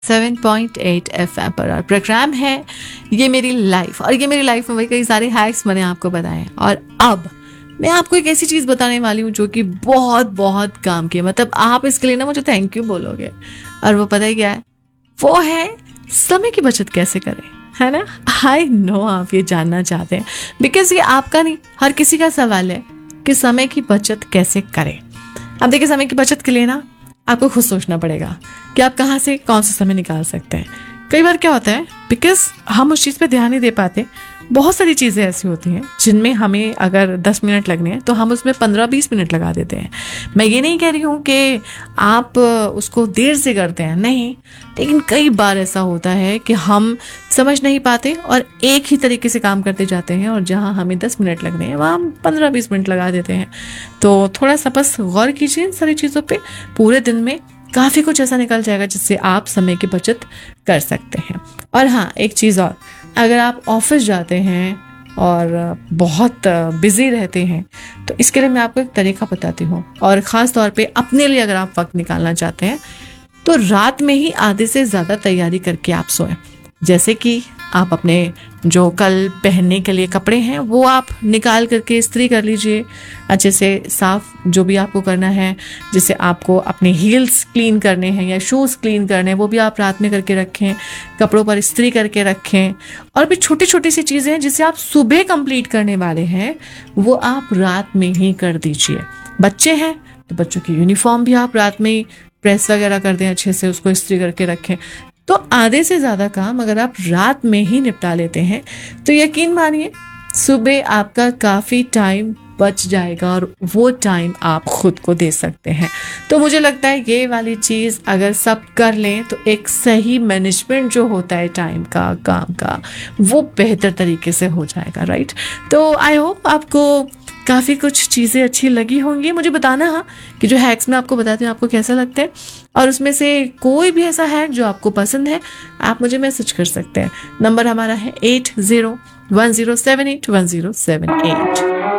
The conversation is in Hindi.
7.8 FM पर और प्रोग्राम है ये मेरी लाइफ। और ये मेरी लाइफ में वही कई सारे हैक्स मैंने आपको बताए। और अब मैं आपको एक ऐसी चीज़ बताने वाली हूँ जो कि बहुत बहुत काम की है। मतलब आप इसके लिए ना मुझे थैंक यू बोलोगे। और वो पता है क्या है? वो है समय की बचत कैसे करें, है ना। आई नो आप ये जानना चाहते हैं, बिकॉज ये आपका नहीं हर किसी का सवाल है कि समय की बचत कैसे करें। अब देखिए, समय की बचत के लिए ना आपको खुद सोचना पड़ेगा कि आप कहाँ से कौन सा समय निकाल सकते हैं। कई बार क्या होता है, बिकॉज हम उस चीज़ पे ध्यान नहीं दे पाते। बहुत सारी चीज़ें ऐसी होती हैं जिनमें हमें अगर 10 मिनट लगने हैं तो हम उसमें 15-20 मिनट लगा देते हैं। मैं ये नहीं कह रही हूँ कि आप उसको देर से करते हैं, नहीं, लेकिन कई बार ऐसा होता है कि हम समझ नहीं पाते और एक ही तरीके से काम करते जाते हैं और जहाँ हमें 10 मिनट लगने हैं वहाँ हम 15-20 मिनट लगा देते हैं। तो थोड़ा सा बस गौर कीजिए इन सारी चीज़ों पे। पूरे दिन में काफ़ी कुछ ऐसा निकल जाएगा जिससे आप समय की बचत कर सकते हैं। और हाँ, एक चीज़ और, अगर आप ऑफिस जाते हैं और बहुत बिजी रहते हैं तो इसके लिए मैं आपको एक तरीका बताती हूँ। और ख़ास तौर पे अपने लिए अगर आप वक्त निकालना चाहते हैं तो रात में ही आधे से ज़्यादा तैयारी करके आप सोएं। जैसे कि आप अपने जो कल पहनने के लिए कपड़े हैं वो आप निकाल करके इस्त्री कर लीजिए अच्छे से साफ, जो भी आपको करना है। जैसे आपको अपने हील्स क्लीन करने हैं या शूज़ क्लीन करने हैं वो भी आप रात में करके रखें, कपड़ों पर इस्त्री करके रखें। और भी छोटी छोटी सी चीज़ें हैं जिसे आप सुबह कंप्लीट करने वाले हैं वो आप रात में ही कर दीजिए। बच्चे हैं तो बच्चों की यूनिफॉर्म भी आप रात में ही प्रेस वगैरह कर दें, अच्छे से उसको इस्त्री करके रखें। तो आधे से ज़्यादा काम अगर आप रात में ही निपटा लेते हैं तो यकीन मानिए सुबह आपका काफ़ी टाइम बच जाएगा और वो टाइम आप खुद को दे सकते हैं। तो मुझे लगता है ये वाली चीज़ अगर सब कर लें तो एक सही मैनेजमेंट जो होता है टाइम का, काम का, वो बेहतर तरीके से हो जाएगा, राइट। तो आई होप आपको काफ़ी कुछ चीज़ें अच्छी लगी होंगी। मुझे बताना हाँ कि जो हैक्स मैं आपको बताती हूँ आपको कैसा लगता है, और उसमें से कोई भी ऐसा हैक जो आपको पसंद है आप मुझे मैसेज कर सकते हैं। नंबर हमारा है 8010781078।